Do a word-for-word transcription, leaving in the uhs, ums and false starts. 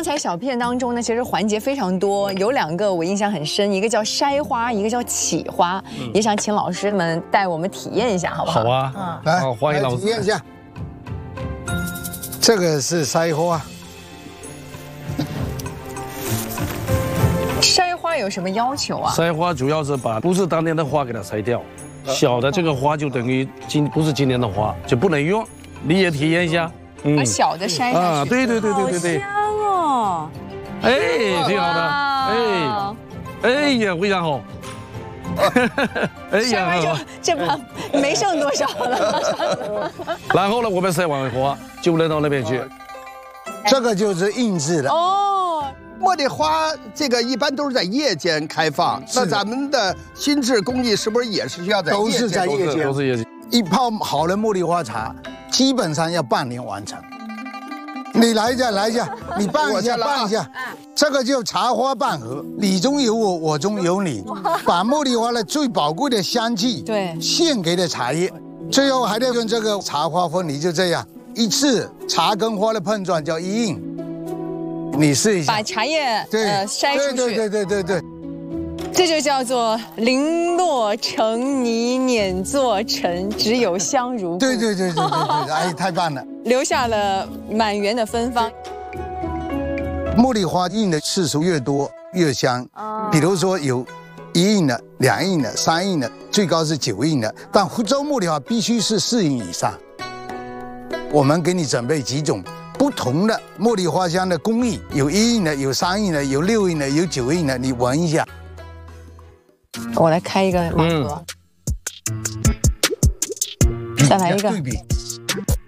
才小片当中呢，其实环节非常多，有两个我印象很深，一个叫筛花，一个叫起花，嗯、也想请老师们带我们体验一下，好不好？ 好啊， 嗯、来， 好欢迎老师体验一下。这个是筛花。 筛花有什么要求啊？ 筛花主要是把不是当年的花给它筛掉，小的这个花就等于今不是今年的花，就不能用。你也体验一下。 把小的筛下去啊， 对对对对对对， 好香哦！ 哎，挺好的，哎，哎呀，非常好。 哎呀，这把没剩多少了。 然后呢，我们筛完花就扔到那边去。 这个就是印制的哦。茉莉花这个一般都是在夜间开放，那咱们的新制工艺是不是也是需要在都是在夜间？ 都是夜间。 一泡好的茉莉花茶。 基本上要半年完成。你来一下，来一下，你拌一下，拌一下。这个就茶花半盒，你中有我，我中有你，把茉莉花的最宝贵的香气， 对， 献给了茶叶。最后还得用这个茶花粉，你就这样一次茶跟花的碰撞叫一印。你试一下， 把茶叶对呃筛出去。 对对对对对。 这就叫做零落成泥碾作尘，只有香如故。 对对对对对对，哎，太棒了， 留下了满园的芬芳。 茉莉花印的次数越多越香，哦、比如说有一印的、两印的、三印的，最高是九印的。但福州茉莉花必须是四印以上。我们给你准备几种不同的茉莉花香的工艺，有一印的，有三印的，有六印的，有九印的，你闻一下。 我来开一个盲盒，嗯、再来一个。